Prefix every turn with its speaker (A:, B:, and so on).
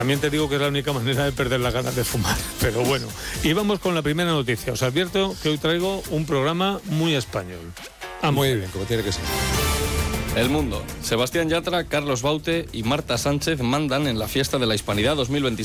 A: También te digo que es la única manera de perder las ganas de fumar, pero bueno. Y vamos con la primera noticia. Os advierto que hoy traigo un programa muy español.
B: Muy bien, como tiene que ser.
C: El Mundo. Sebastián Yatra, Carlos Baute y Marta Sánchez mandan en la Fiesta de la Hispanidad 2026.